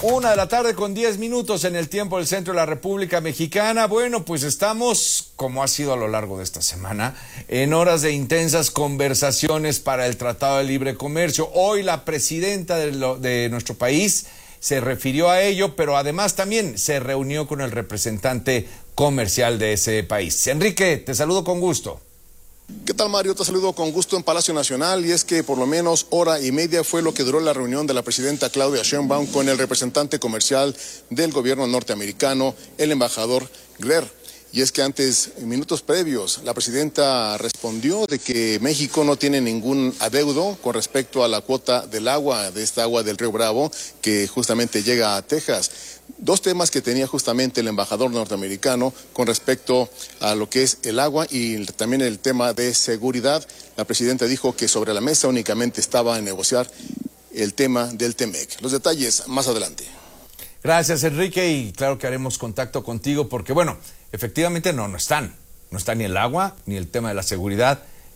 1:10 en el tiempo del centro de la República Mexicana. Bueno, pues estamos, como ha sido a lo largo de esta semana, en horas de intensas conversaciones para el Tratado de Libre Comercio. Hoy la presidenta de nuestro país se refirió a ello, pero además también se reunió con el representante comercial de ese país. Enrique, te saludo con gusto. ¿Qué tal, Mario? Te saludo con gusto en Palacio Nacional, y es que por lo menos hora y media fue lo que duró la reunión de la presidenta Claudia Sheinbaum con el representante comercial del gobierno norteamericano, el embajador Greer. Y es que antes, en minutos previos, la presidenta respondió de que México no tiene ningún adeudo con respecto a la cuota del agua, de esta agua del Río Bravo, que justamente llega a Texas. Dos temas que tenía justamente el embajador norteamericano con respecto a lo que es el agua y también el tema de seguridad. La presidenta dijo que sobre la mesa únicamente estaba en negociar el tema del TEMEC. Los detalles más adelante. Gracias, Enrique, y claro que haremos contacto contigo porque, bueno, efectivamente no están ni el agua ni el tema de la seguridad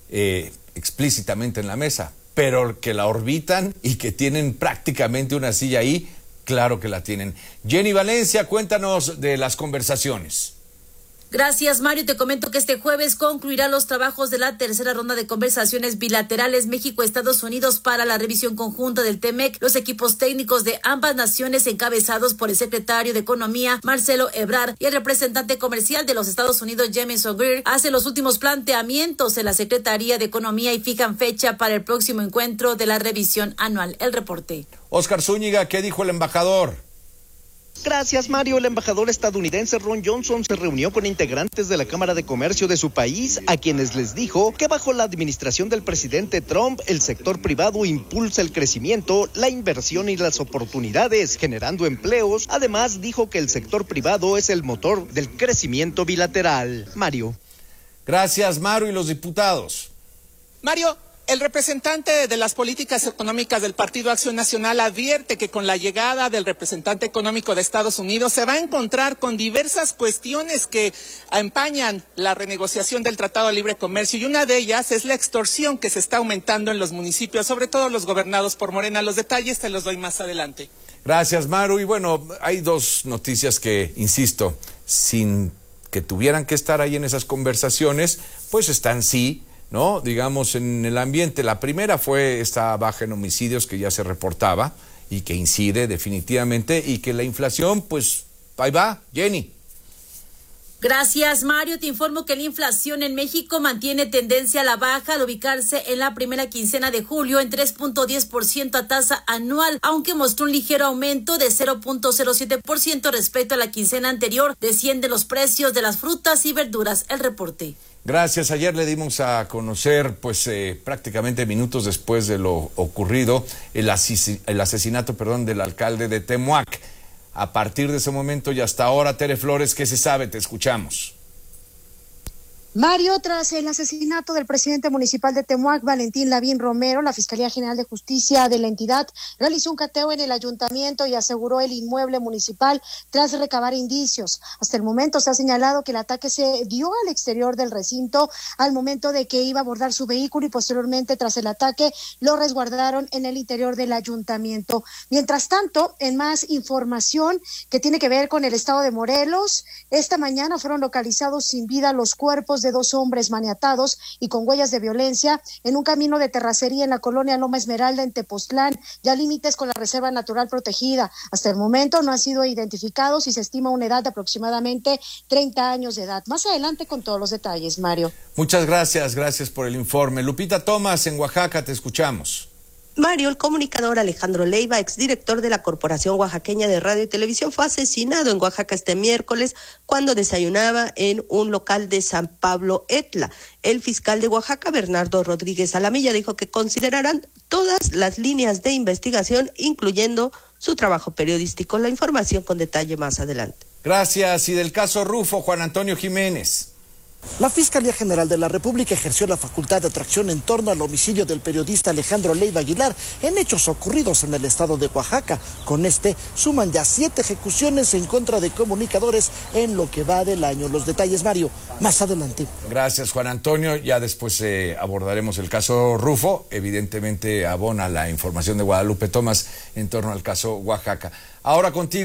explícitamente en la mesa, pero que la orbitan y que tienen prácticamente una silla ahí, claro que la tienen. Jenny Valencia, cuéntanos de las conversaciones. Gracias, Mario. Te comento que este jueves concluirán los trabajos de la tercera ronda de conversaciones bilaterales México-Estados Unidos para la revisión conjunta del TEMEC. Los equipos técnicos de ambas naciones, encabezados por el secretario de Economía, Marcelo Ebrard, y el representante comercial de los Estados Unidos, Jamieson Greer, hacen los últimos planteamientos en la Secretaría de Economía y fijan fecha para el próximo encuentro de la revisión anual. El reporte. Oscar Zúñiga, ¿qué dijo el embajador? Gracias, Mario. El embajador estadounidense Ron Johnson se reunió con integrantes de la Cámara de Comercio de su país, a quienes les dijo que bajo la administración del presidente Trump, el sector privado impulsa el crecimiento, la inversión y las oportunidades, generando empleos. Además, dijo que el sector privado es el motor del crecimiento bilateral. Mario. Gracias, Mario. ¿Y los diputados? Mario, el representante de las políticas económicas del Partido Acción Nacional advierte que con la llegada del representante económico de Estados Unidos se va a encontrar con diversas cuestiones que empañan la renegociación del Tratado de Libre Comercio, y una de ellas es la extorsión que se está aumentando en los municipios, sobre todo los gobernados por Morena. Los detalles te los doy más adelante. Gracias, Maru. Y bueno, hay dos noticias que, insisto, sin que tuvieran que estar ahí en esas conversaciones, pues están sí, ¿no? Digamos, en el ambiente. La primera fue esta baja en homicidios que ya se reportaba y que incide definitivamente, y que la inflación, pues, ahí va, Jenny. Gracias, Mario. Te informo que la inflación en México mantiene tendencia a la baja al ubicarse en la primera quincena de julio en 3.10% a tasa anual, aunque mostró un ligero aumento de 0.07% respecto a la quincena anterior. Descienden los precios de las frutas y verduras. El reporte. Gracias. Ayer le dimos a conocer, pues prácticamente minutos después de lo ocurrido, el asesinato del alcalde de Temuac. A partir de ese momento y hasta ahora, Tere Flores, ¿qué se sabe? Te escuchamos. Mario, tras el asesinato del presidente municipal de Temuac, Valentín Lavín Romero, la Fiscalía General de Justicia de la entidad realizó un cateo en el ayuntamiento y aseguró el inmueble municipal tras recabar indicios. Hasta el momento se ha señalado que el ataque se dio al exterior del recinto al momento de que iba a abordar su vehículo, y posteriormente, tras el ataque, lo resguardaron en el interior del ayuntamiento. Mientras tanto, en más información que tiene que ver con el estado de Morelos, esta mañana fueron localizados sin vida los cuerpos de dos hombres maniatados y con huellas de violencia en un camino de terracería en la colonia Loma Esmeralda en Tepoztlán, ya límites con la Reserva Natural Protegida. Hasta el momento no han sido identificados y se estima una edad de aproximadamente 30 años de edad. Más adelante con todos los detalles, Mario. Muchas gracias por el informe. Lupita Tomás, en Oaxaca, te escuchamos. Mario, el comunicador Alejandro Leiva, exdirector de la Corporación Oaxaqueña de Radio y Televisión, fue asesinado en Oaxaca este miércoles cuando desayunaba en un local de San Pablo Etla. El fiscal de Oaxaca, Bernardo Rodríguez Alamilla, dijo que considerarán todas las líneas de investigación, incluyendo su trabajo periodístico. La información con detalle más adelante. Gracias. Y del caso Rufo, Juan Antonio Jiménez. La Fiscalía General de la República ejerció la facultad de atracción en torno al homicidio del periodista Alejandro Leiva Aguilar en hechos ocurridos en el estado de Oaxaca. Con este suman ya 7 ejecuciones en contra de comunicadores en lo que va del año. Los detalles, Mario, más adelante. Gracias, Juan Antonio. Ya después abordaremos el caso Rufo. Evidentemente abona la información de Guadalupe Tomás en torno al caso Oaxaca. Ahora contigo.